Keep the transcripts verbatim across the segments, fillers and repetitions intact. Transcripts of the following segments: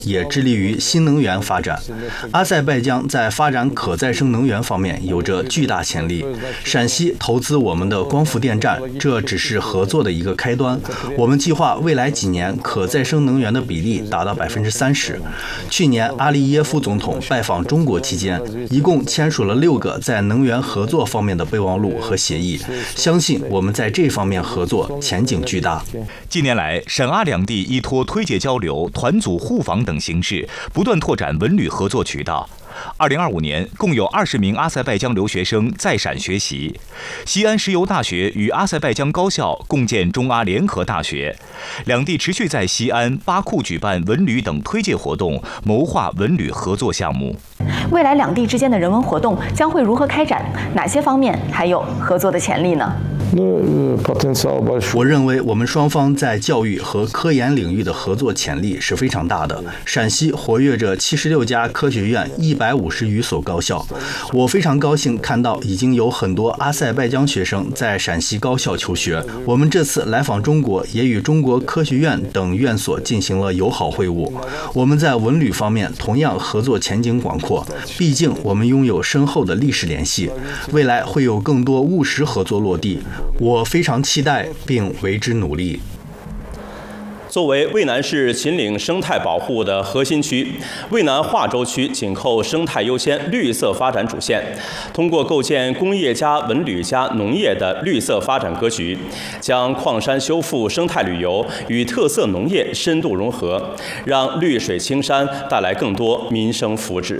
也致力于新能源发展。阿塞拜疆在发展可再生能源方面有着巨大潜力。陕西投资我们的光伏电站，这只是合作的一个开端。我们计划未来几年可再生能源的比例达到百分之三十。去年阿利耶夫总统拜访中国期间，一共签署了六个在能源合作方面的备忘录和协议。相信我们在这方面合作前景巨大。 近年来，陕阿两地依托推介交流、团组互访等形式，不断拓展文旅合作渠道。二零二五年，共有二十名阿塞拜疆留学生在陕学习。西安石油大学与阿塞拜疆高校共建中阿联合大学，两地持续在西安、巴库举办文旅等推介活动，谋划文旅合作项目。 未来两地之间的人文活动将会如何开展？哪些方面还有合作的潜力呢？ 我认为我们双方在教育和科研领域的合作潜力是非常大的。陕西活跃着七十六家科学院、一百五十余所高校。我非常高兴看到已经有很多阿塞拜疆学生在陕西高校求学。我们这次来访中国，也与中国科学院等院所进行了友好会晤。我们在文旅方面同样合作前景广阔，毕竟我们拥有深厚的历史联系，未来会有更多务实合作落地。我非常期待并为之努力。 作为渭南市秦岭生态保护的核心区，渭南化州区紧扣生态优先、绿色发展主线，通过构建工业加文旅加农业的绿色发展格局，将矿山修复、生态旅游与特色农业深度融合，让绿水青山带来更多民生福祉。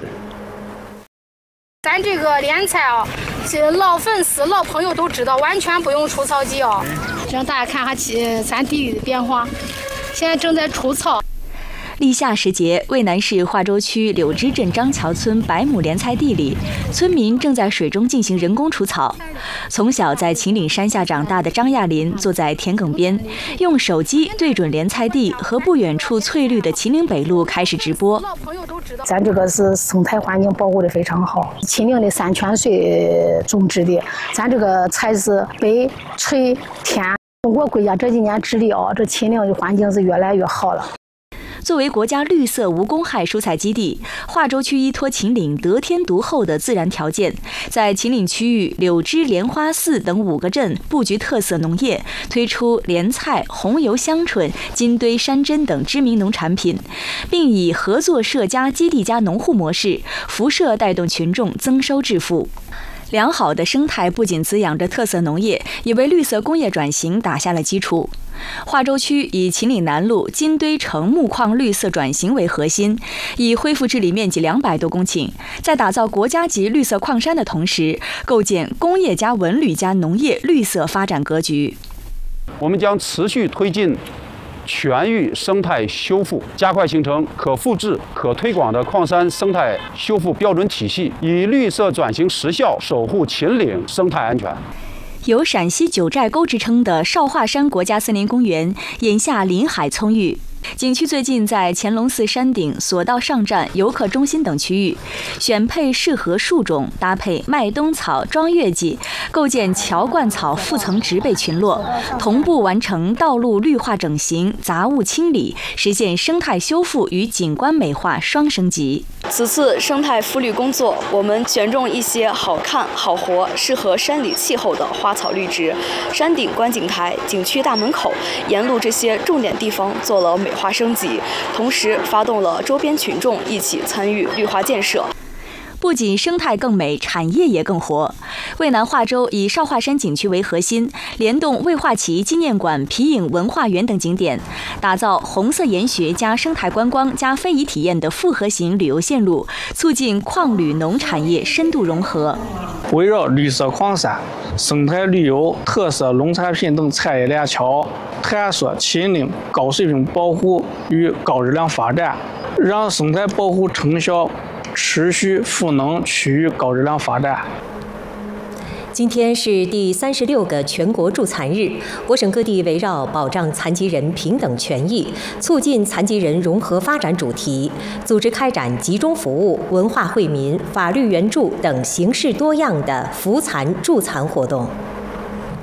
咱这个莲菜啊，老粉丝、老朋友都知道，完全不用除草剂哦。让大家看下其咱地里的变化，现在正在除草。 立夏时节，渭南市化州区柳枝镇张桥村百亩莲菜地里，村民正在水中进行人工除草。从小在秦岭山下长大的张亚林坐在田埂边，用手机对准莲菜地和不远处翠绿的秦岭北路开始直播。 咱这个是生态环境保护的非常好，秦岭的山泉水种植的，咱这个菜是北翠天。通过国家这几年治理啊，这秦岭的环境是越来越好了。 作为国家绿色无公害蔬菜基地，化州区依托秦岭得天独厚的自然条件，在秦岭区域柳枝、莲花寺等五个镇布局特色农业，推出莲菜、红油香椿、金堆、山珍等知名农产品，并以合作社加基地加农户模式，辐射带动群众增收致富。良好的生态不仅滋养着特色农业，也为绿色工业转型打下了基础。化州区以秦岭南路金堆城木矿绿色转型为核心，以恢复治理面积两百多公顷，在打造国家级绿色矿山的同时，构建工业加文旅加农业绿色发展格局。 我们将持续推进全域生态修复，加快形成可复制、可推广的矿山生态修复标准体系，以绿色转型实效守护秦岭生态安全。 有陕西九寨沟之称的少华山国家森林公园，眼下林海葱郁。景区最近在乾隆寺山顶、索道上站、游客中心等区域，选配适合树种，搭配麦冬草、庄月季，构建乔灌草复层植被群落，同步完成道路绿化整形、杂物清理，实现生态修复与景观美化双升级。 此次生态复绿工作，我们选种一些好看、好活、适合山里气候的花草绿植，山顶观景台、景区大门口沿路这些重点地方做了美化升级，同时发动了周边群众一起参与绿化建设。 不仅生态更美，产业也更活。渭南化州以少华山景区为核心，联动魏化旗纪念馆、皮影文化园等景点，打造红色研学加生态观光加非遗体验的复合型旅游线路，促进矿旅农产业深度融合。 围绕绿色矿山、生态旅游、特色农产品等产业链桥，探索秦岭高水平保护与高质量发展，让生态保护成效持续赋能区域高质量发展。 今天是第三十六个全国助残日，我省各地围绕保障残疾人平等权益、促进残疾人融合发展主题，组织开展集中服务、文化惠民、法律援助等形式多样的扶残助残活动。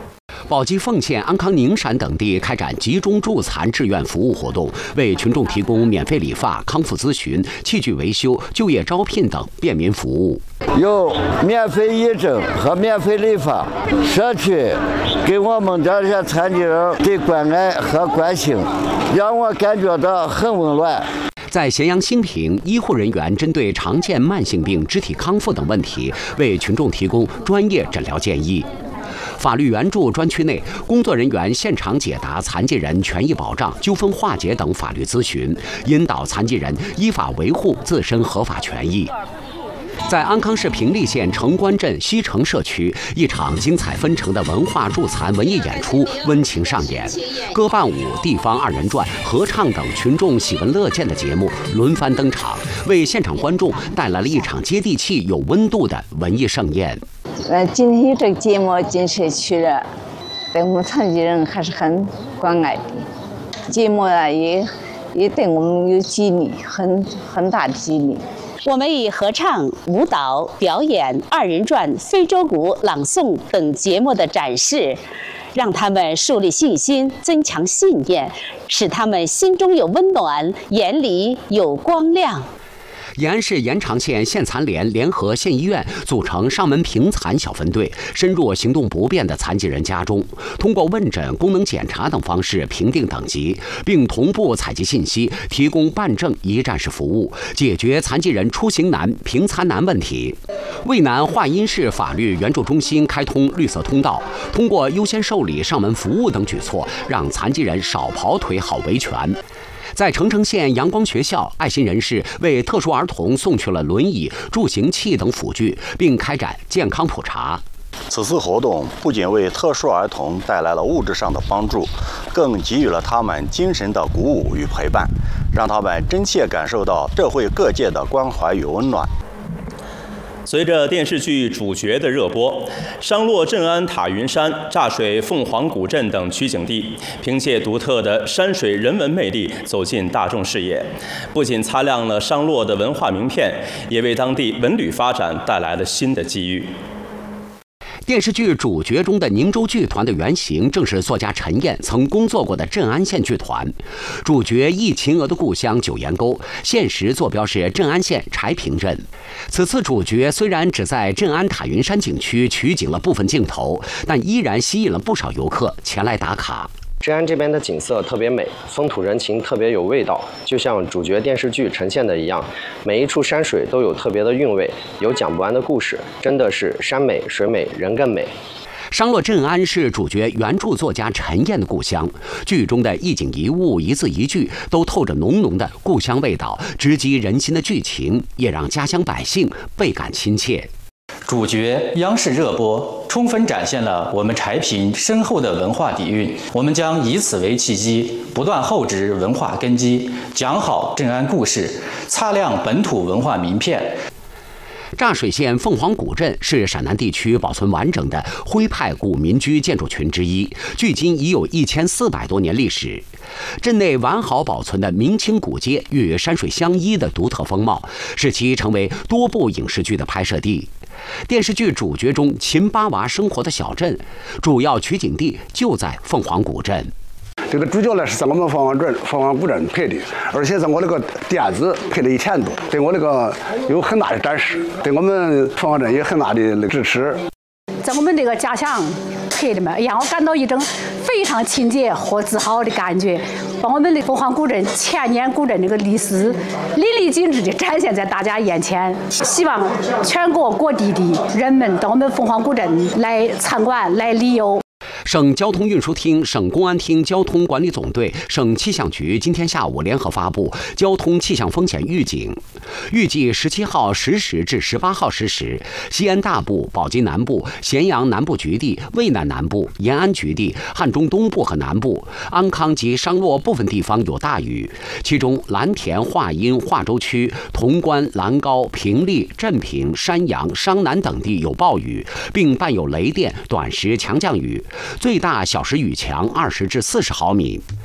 宝鸡、凤县、安康、宁山等地开展集中助残志愿服务活动，为群众提供免费理发、康复咨询、器具维修、就业招聘等便民服务。 有免费义诊和免费理发，社区给我们这些残疾人的关爱和关心，让我感觉到很温暖。 在咸阳兴平，医护人员针对常见慢性病、肢体康复等问题，为群众提供专业诊疗建议。法律援助专区内，工作人员现场解答残疾人权益保障、纠纷化解等法律咨询，引导残疾人依法维护自身合法权益。在安康市平利县城关镇西城社区，一场精彩纷呈的文化助残文艺演出温情上演，歌伴舞、地方二人转、合唱等群众喜闻乐见的节目轮番登场，为现场观众带来了一场接地气、有温度的文艺盛宴。 呃，今天这个节目进社区了，对我们残疾人还是很关爱的。节目啊，也也对我们有激励，很很大的激励。 我们以合唱、舞蹈、表演、二人转、非洲鼓、朗诵等节目的展示，让他们树立信心，增强信念，使他们心中有温暖，眼里有光亮。 延安市延长县县残联联合县医院组成上门评残小分队，深入行动不便的残疾人家中，通过问诊、功能检查等方式评定等级，并同步采集信息，提供办证一站式服务，解决残疾人出行难、评残难问题。渭南华阴市法律援助中心开通绿色通道，通过优先受理上门服务等举措，让残疾人少跑腿、好维权。在澄城县阳光学校，爱心人士为特殊儿童送去了轮椅、助行器等辅具，并开展健康普查。 此次活动不仅为特殊儿童带来了物质上的帮助，更给予了他们精神的鼓舞与陪伴，让他们真切感受到社会各界的关怀与温暖。 随着电视剧主角的热播，商洛镇安塔云山、柞水凤凰古镇等取景地，凭借独特的山水人文魅力走进大众视野，不仅擦亮了商洛的文化名片，也为当地文旅发展带来了新的机遇。 电视剧主角中的宁州剧团的原型正是作家陈燕曾工作过的镇安县剧团。主角忆秦娥的故乡九岩沟，现实坐标是镇安县柴平镇。此次主角虽然只在镇安塔云山景区取景了部分镜头，但依然吸引了不少游客前来打卡。 镇安这边的景色特别美，风土人情特别有味道，就像主角电视剧呈现的一样，每一处山水都有特别的韵味，有讲不完的故事，真的是山美水美人更美。 商洛镇安是主角原著作家陈燕的故乡，剧中的一景一物、一字一句都透着浓浓的故乡味道，直击人心的剧情也让家乡百姓倍感亲切。 主角央视热播，充分展现了我们柴平深厚的文化底蕴。我们将以此为契机，不断厚植文化根基，讲好镇安故事，擦亮本土文化名片。 柞水县凤凰古镇是陕南地区保存完整的徽派古民居建筑群之一，距今已有一千四百多年历史。镇内完好保存的明清古街与山水相依的独特风貌，使其成为多部影视剧的拍摄地。电视剧主角中秦八娃生活的小镇，主要取景地就在凤凰古镇。 这个主角呢是在我们凤凰镇、凤凰古镇拍的，而且在我那个店子拍了一天多，对我那个有很大的展示，对我们凤凰镇也很大的支持。 在我们这个家乡拍的嘛，让我感到一种非常亲切和自豪的感觉，把我们的凤凰古镇千年古镇这个历史淋漓尽致地展现在大家眼前。希望全国各地的人们到我们凤凰古镇来参观、来旅游。 省交通运输厅、省公安厅交通管理总队、省气象局今天下午联合发布交通气象风险预警，预计十七号十时至十八号十时，西安大部、宝鸡南部、咸阳南部局地、渭南南部、延安局地、汉中东部和南部、安康及商洛部分地方有大雨，其中蓝田、华阴、华州区、潼关、兰高、平利、镇平、山阳、商南等地有暴雨，并伴有雷电、短时强降雨。最大小时雨强二十至四十毫米。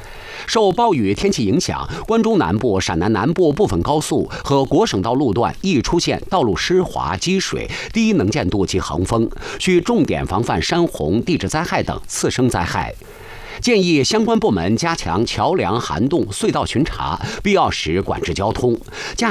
受暴雨天气影响，关中南部、陕南南部部分高速和国省道路段易出现道路湿滑、积水、低能见度及横风，需重点防范山洪、地质灾害等次生灾害。建议相关部门加强桥梁涵洞、隧道巡查，必要时管制交通。驾